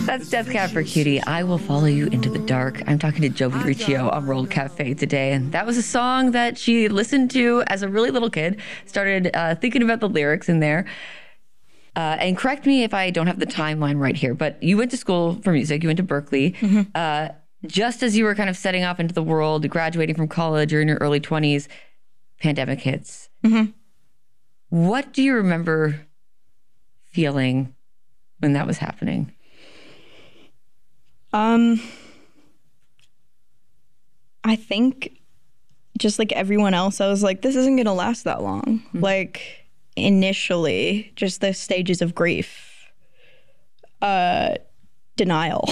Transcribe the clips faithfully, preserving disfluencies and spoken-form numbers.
That's Death Cab for Cutie. I Will Follow You Into the Dark. I'm talking to Jovi Riccio on World Cafe today, and that was a song that she listened to as a really little kid, started uh, thinking about the lyrics in there. Uh, and correct me if I don't have the timeline right here, but you went to school for music. You went to Berklee. Mm-hmm. Uh, just as you were kind of setting off into the world, graduating from college, or in your early twenties, pandemic hits. Mm-hmm. What do you remember feeling when that was happening? Um, I think just like everyone else, I was like, this isn't going to last that long. Mm-hmm. Like initially, just the stages of grief, uh, denial.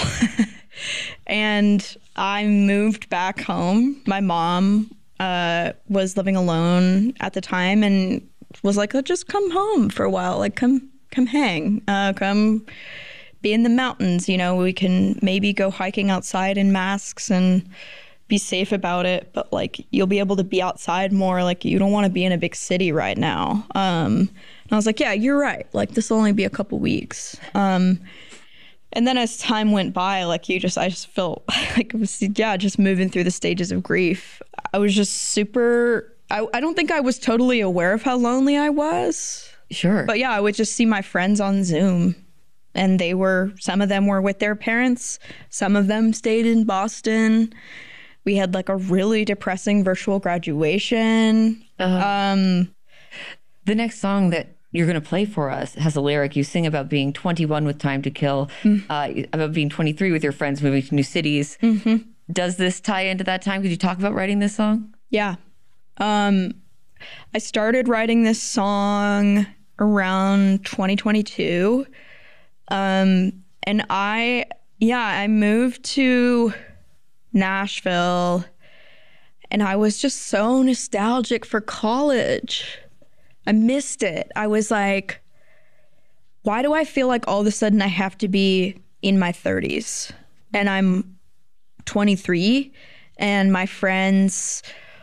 And I moved back home. My mom uh, was living alone at the time and was like, oh, just come home for a while. Like, come, come hang, uh, come be in the mountains. You know, we can maybe go hiking outside in masks and be safe about it. But like, you'll be able to be outside more. Like, you don't want to be in a big city right now. Um, and I was like, yeah, you're right. Like, this will only be a couple weeks. Um, and then as time went by, like you just, I just felt like it was, yeah, just moving through the stages of grief. I was just super, I, I don't think I was totally aware of how lonely I was. Sure. But yeah, I would just see my friends on Zoom, and they were, some of them were with their parents. Some of them stayed in Boston. We had like a really depressing virtual graduation. Uh, um, the next song that you're going to play for us has a lyric. You sing about being twenty-one with time to kill, mm-hmm. uh, about being twenty-three with your friends moving to new cities. Mm-hmm. Does this tie into that time? Could you talk about writing this song? Yeah. Um, I started writing this song around twenty twenty-two. Um, and I, yeah, I moved to Nashville, and I was just so nostalgic for college. I missed it. I was like, why do I feel like all of a sudden I have to be in my thirties? And I'm twenty-three, and my friends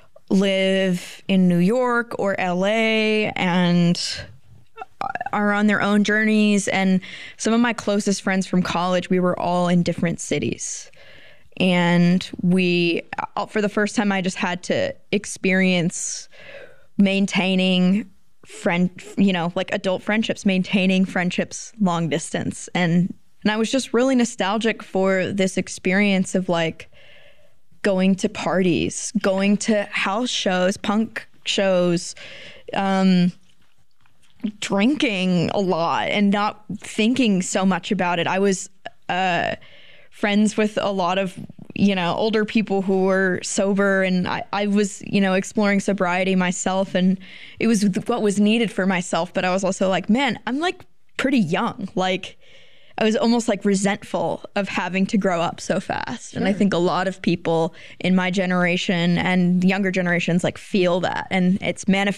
live in New York or L A and are on their own journeys. And some of my closest friends from college, we were all in different cities. And we, for the first time, I just had to experience maintaining friend, you know, like adult friendships, maintaining friendships long distance. And, and I was just really nostalgic for this experience of like going to parties, going to house shows, punk shows, um, drinking a lot and not thinking so much about it. I was uh, friends with a lot of, you know, older people who were sober, and I, I was, you know, exploring sobriety myself, and it was what was needed for myself. But I was also like, man, I'm like pretty young. Like, I was almost like resentful of having to grow up so fast. Sure. And I think a lot of people in my generation and younger generations like feel that, and it's manifested